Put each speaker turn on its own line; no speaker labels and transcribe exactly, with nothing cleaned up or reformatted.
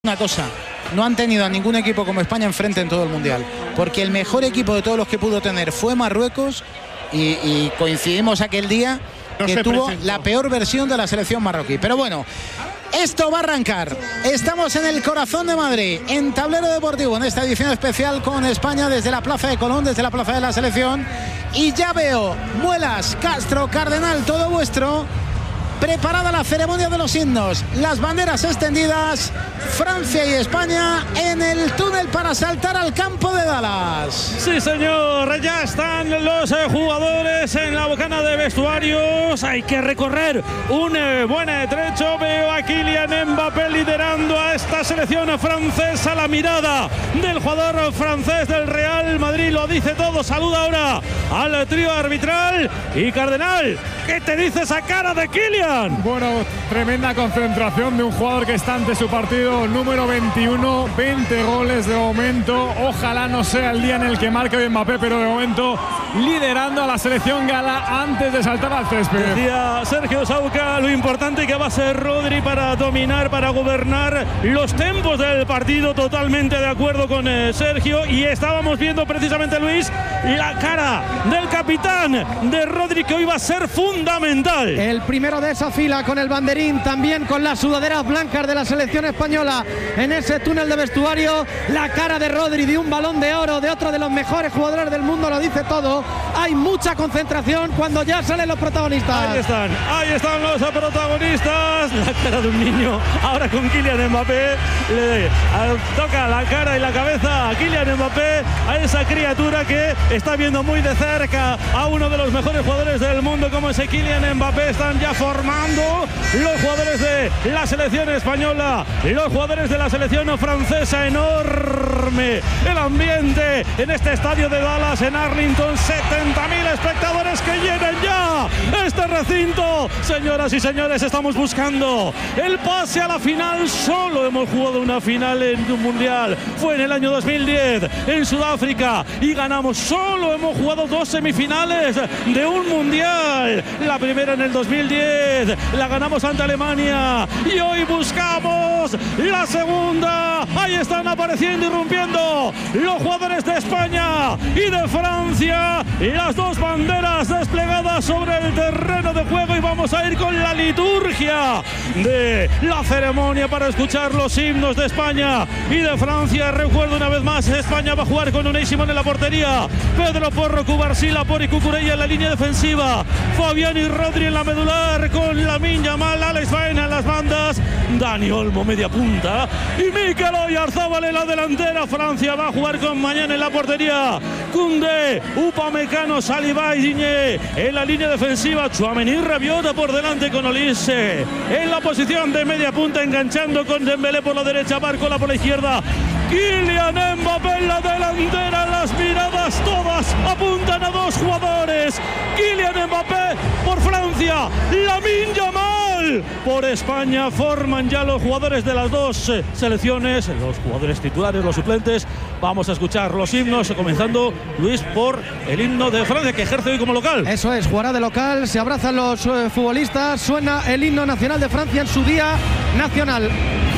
Una cosa, no han tenido a ningún equipo como España enfrente en todo el Mundial, porque el mejor equipo de todos los que pudo tener fue Marruecos y, y coincidimos aquel día no que tuvo presentó. la peor versión de la selección marroquí. Pero bueno, esto va a arrancar. Estamos en el corazón de Madrid, en Tablero Deportivo, en esta edición especial con España desde la Plaza de Colón, desde la Plaza de la Selección. Y ya veo, Muelas, Castro, Cardenal, todo vuestro. Preparada la ceremonia de los himnos, las banderas extendidas, Francia y España en el túnel para saltar al campo de Dallas.
Sí, señor, ya están los eh, jugadores en la bocana de vestuarios. Hay que recorrer un eh, buen trecho. Veo a Kylian Mbappé liderando a esta selección francesa. La mirada del jugador francés del Real Madrid lo dice todo. Saluda ahora al trío arbitral. Y Cardenal, ¿qué te dice esa cara de Kylian?
Bueno, tremenda concentración de un jugador que está ante su partido número veintiuno, veinte goles de momento. Ojalá no sea el día en el que marque hoy Mbappé, pero de momento liderando a la selección gala antes de saltar al césped.
Decía Sergio Sauca lo importante que va a ser Rodri para dominar, para gobernar los tempos del partido. Totalmente de acuerdo con eh, Sergio. Y estábamos viendo precisamente, Luis, la cara del capitán de Rodri, que hoy va a ser fundamental.
El primero de esa fila con el banderín, también con las sudaderas blancas de la selección española en ese túnel de vestuario. La cara de Rodri, de un balón de oro, de otro de los mejores jugadores del mundo, lo dice todo. Hay mucha concentración cuando ya salen los protagonistas.
Ahí están, ahí están los protagonistas. La cara de un niño, ahora con Kylian Mbappé. Le toca la cara y la cabeza a Kylian Mbappé, a esa criatura que está viendo muy de cerca a uno de los mejores jugadores del mundo como ese Kylian Mbappé. Están ya formando los jugadores de la selección española, los jugadores de la selección francesa. Enorme el ambiente en este estadio de Dallas, en Arlington. setenta mil espectadores que llenan ya este recinto. Señoras y señores, estamos buscando el pase a la final. Solo hemos jugado una final en un mundial, fue en el año dos mil diez en Sudáfrica, y ganamos. Solo hemos jugado dos semifinales de un mundial, la primera en el dos mil diez, la ganamos ante Alemania, y hoy buscamos la segunda. Ahí están apareciendo, irrumpiendo los jugadores de España y de Francia, y las dos banderas desplegadas sobre el terreno de juego. Y vamos a ir con la liturgia de la ceremonia para escuchar los himnos de España y de Francia. Recuerdo una vez más, España va a jugar con Unai Simón en la portería, Pedro Porro, Cubarsí, Por y Cucurella en la línea defensiva, Fabián y Rodri en la medular, con Lamine Yamal, Alex Baena en las bandas, Dani Olmo media punta y Mikel Oyarzabal en la delantera. Francia va a jugar con Mañana en la portería, Koundé, Upamecano, Saliba y Digne en la línea defensiva, Tchouaméni, Rabiot por delante con Olise en la posición de media punta, enganchando con Dembélé por la derecha, Barcola por la izquierda, Kylian Mbappé en la delantera. Las miradas todas apuntan a dos jugadores: Kylian Mbappé por Francia, Lamine Yamal por España. Forman ya los jugadores de las dos eh, selecciones, los jugadores titulares, los suplentes. Vamos a escuchar los himnos, comenzando, Luis, por el himno de Francia, que ejerce hoy como local.
Eso es, jugará de local, se abrazan los eh, futbolistas, suena el himno nacional de Francia en su día nacional.